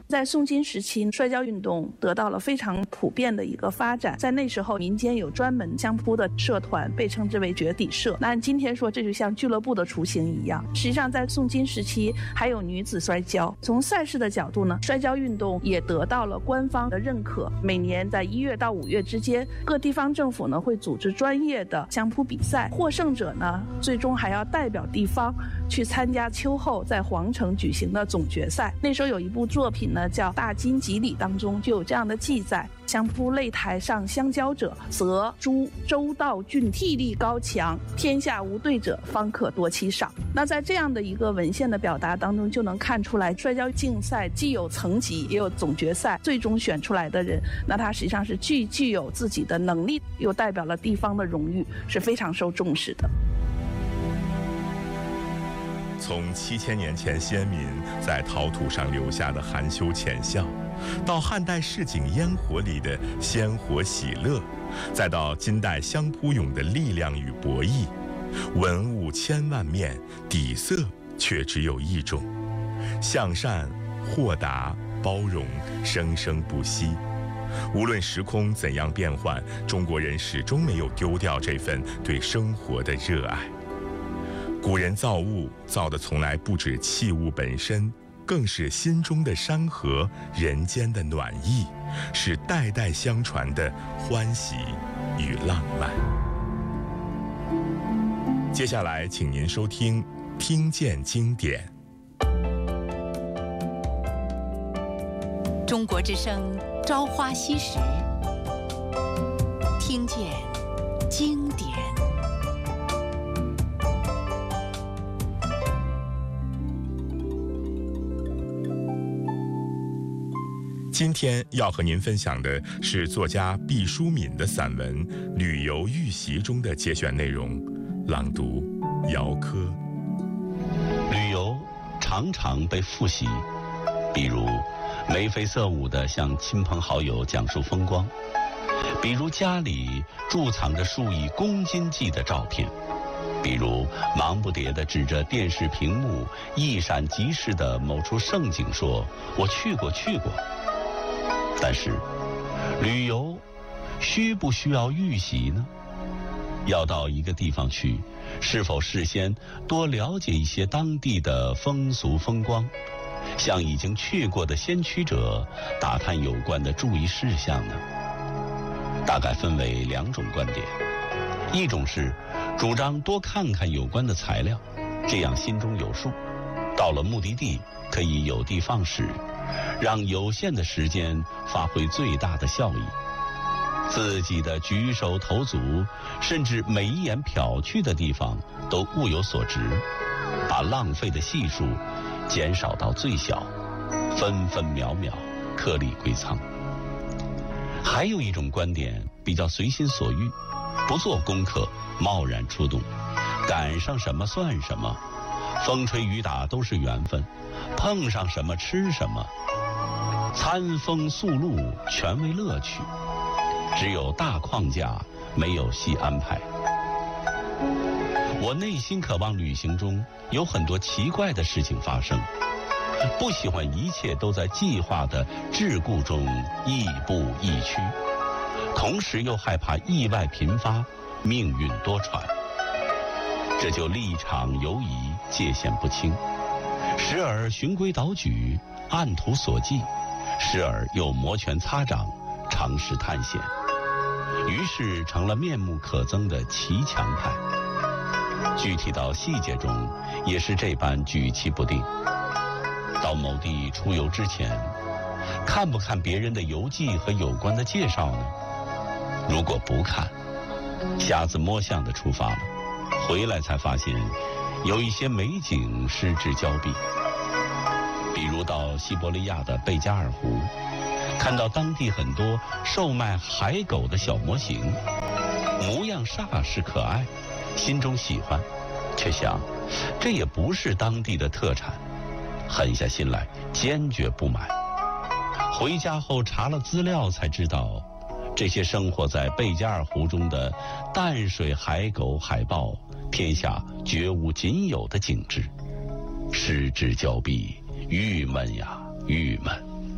在宋金时期，摔跤运动得到了非常普遍的一个发展。在那时候，民间有专门相扑的社团，被称之为绝底社。那按今天说，这就像俱乐部的雏形一样。实际上，在宋金时期，还有女子摔跤。从赛事的角度呢，摔跤运动也得到了官方的认可。每年在1月到5月之间，各地方政府呢会组织专业的相扑比赛，获胜者呢最终还要代表地方去参加秋后在皇城举行的总决赛。那时候有一部作品呢叫《大金吉礼》，当中就有这样的记载：相扑擂台上相交者，则诸周道郡体力高强，天下无对者，方可夺其赏。那在这样的一个文献的表达当中，就能看出来摔跤竞赛既有层级，也有总决赛，最终选出来的人，那他实际上是具有自己的能力，又代表了地方的荣誉，是非常受重视的。 从7000年前先民在陶土上留下的含羞浅笑，到汉代市井烟火里的鲜活喜乐，再到今代相扑俑的力量与博弈，文物千万面，底色却只有一种：向善、豁达、包容，生生不息。无论时空怎样变换，中国人始终没有丢掉这份对生活的热爱。古人造物，造的从来不止器物本身，更是心中的山河，人间的暖意，是代代相传的欢喜与浪漫。接下来请您收听《听见经典》。 中国之声朝花夕拾，听见经典。 今天要和您分享的是作家毕淑敏的散文《旅游预习》中的节选内容，朗读姚科。 旅游常常被复习，比如眉飞色舞地向亲朋好友讲述风光，比如家里贮藏着数以公斤计的照片，比如忙不迭地指着电视屏幕一闪即逝的某处胜景说：“我去过。”但是，旅游需不需要预习呢？要到一个地方去，是否事先多了解一些当地的风俗风光，向已经去过的先驱者打探有关的注意事项呢？大概分为2种观点，一种是主张多看看有关的材料，这样心中有数，到了目的地可以有的放矢，让有限的时间发挥最大的效益。自己的举手投足，甚至每一眼瞟去的地方都物有所值，把浪费的系数减少到最小，分分秒秒颗粒归仓。还有一种观点比较随心所欲，不做功课，贸然出动，赶上什么算什么，风吹雨打都是缘分，碰上什么吃什么，餐风宿露全为乐趣，只有大框架，没有细安排。我内心渴望旅行中有很多奇怪的事情发生，不喜欢一切都在计划的桎梏中亦步亦趋，同时又害怕意外频发，命运多舛。这就立场游移，界限不清，时而循规蹈矩，按图索骥，时而又摩拳擦掌，尝试探险，于是成了面目可憎的骑墙派。具体到细节中，也是这般举棋不定。到某地出游之前，看不看别人的游记和有关的介绍呢？如果不看，瞎子摸象地出发了，回来才发现有一些美景失之交臂。比如到西伯利亚的贝加尔湖，看到当地很多售卖海狗的小模型，模样煞是可爱，心中喜欢，却想这也不是当地的特产，狠下心来坚决不买。回家后查了资料才知道，这些生活在贝加尔湖中的淡水海狗海豹，天下绝无仅有的景致。失之交臂，郁闷呀郁闷。